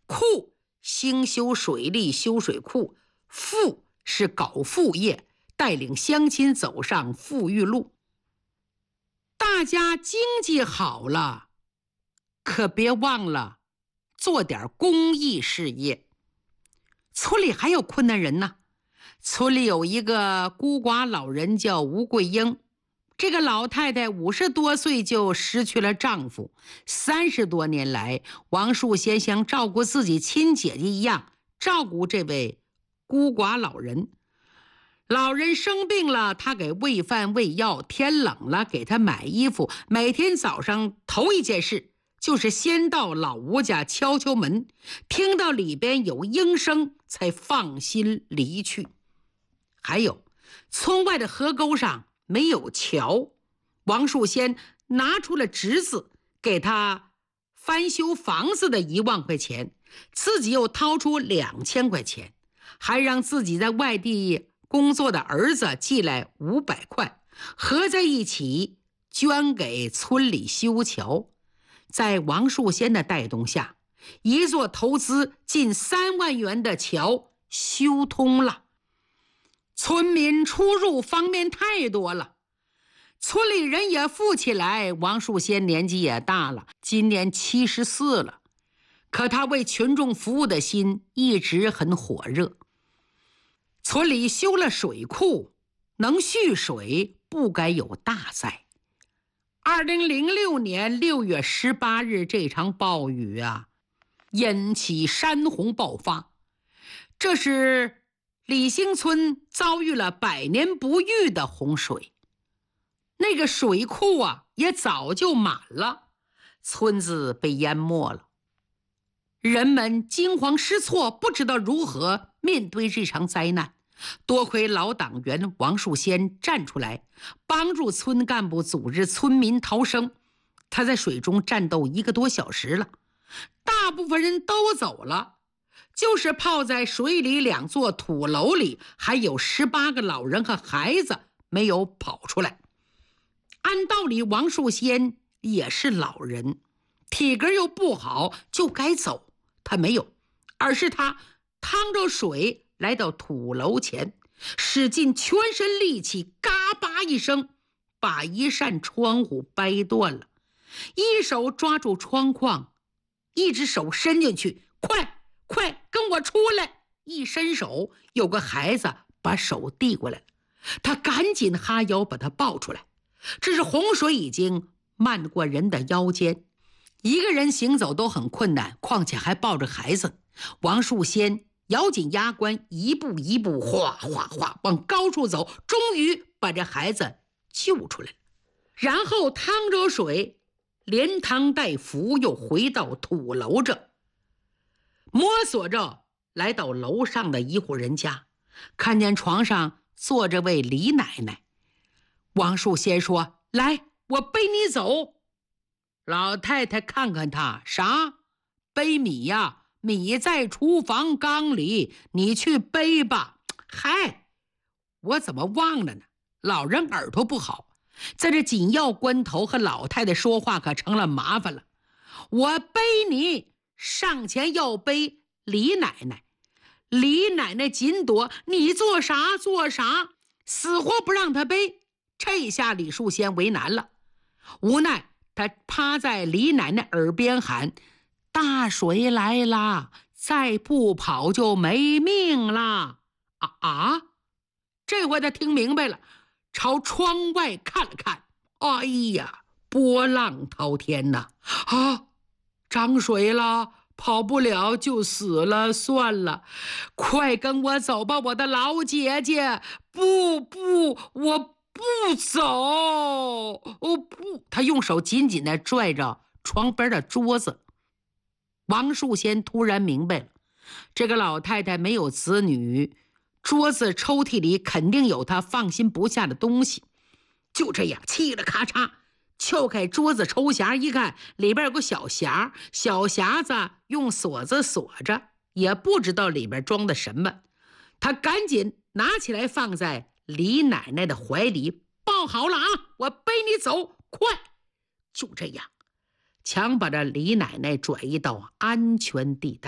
库兴修水利修水库，富是搞副业，带领乡亲走上富裕路。大家经济好了，可别忘了做点公益事业。村里还有困难人呢。村里有一个孤寡老人叫吴桂英，这个老太太50多岁就失去了丈夫，30多年来，王树先像照顾自己亲姐姐一样照顾这位孤寡老人。老人生病了，他给喂饭喂药，天冷了给他买衣服，每天早上头一件事就是先到老吴家敲敲门，听到里边有应声才放心离去。还有村外的河沟上没有桥，王树先拿出了侄子给他翻修房子的1万块钱，自己又掏出2000块钱，还让自己在外地工作的儿子寄来500块，合在一起捐给村里修桥。在王树先的带动下，一座投资近3万元的桥修通了。村民出入方面太多了，村里人也富起来。王树先年纪也大了，今年74了，可他为群众服务的心一直很火热。村里修了水库，能蓄水，不该有大灾。2006年6月18日，这场暴雨引起山洪爆发，这是李兴村遭遇了100年不遇的洪水。那个水库也早就满了，村子被淹没了。人们惊慌失措，不知道如何面对这场灾难。多亏老党员王树先站出来，帮助村干部组织村民逃生。他在水中战斗1个多小时了，大部分人都走了，就是泡在水里2座土楼里，还有18个老人和孩子没有跑出来。按道理王树先也是老人，体格又不好，就该走，他没有，而是他趟着水来到土楼前，使尽全身力气，嘎巴一声把一扇窗户掰断了，一手抓住窗框，一只手伸进去，快跟我出来！一伸手，有个孩子把手递过来，他赶紧哈腰把他抱出来。只是洪水已经漫过人的腰间，一个人行走都很困难，况且还抱着孩子。王树先咬紧牙关，一步一步哗往高处走，终于把这孩子救出来了。然后趟着水连汤带扶又回到土楼这，摸索着来到楼上的一户人家，看见床上坐着位李奶奶。王树先说：“来，我背你走。”老太太看看他，啥？背米呀？米在厨房缸里，你去背吧。嗨，我怎么忘了呢？老人耳朵不好，在这紧要关头和老太太说话可成了麻烦了。我背你，上前要背李奶奶。李奶奶紧躲，你做啥，死活不让他背。这下李树先为难了，无奈他趴在李奶奶耳边喊：“大水来了，再不跑就没命了！”这回他听明白了，朝窗外看了看，哎呀，波浪滔天呐！涨水了，跑不了就死了，算了，快跟我走吧，我的老姐姐！不，我不走！不！他用手紧紧地拽着床边的桌子。王树先突然明白了，这个老太太没有子女，桌子抽屉里肯定有她放心不下的东西。就这样，气了咔嚓，撬开桌子抽匣，一看里边有个小匣，小匣子用锁子锁着，也不知道里边装的什么。他赶紧拿起来放在李奶奶的怀里，抱好了我背你走，快！就这样，强把这李奶奶转移到安全地带。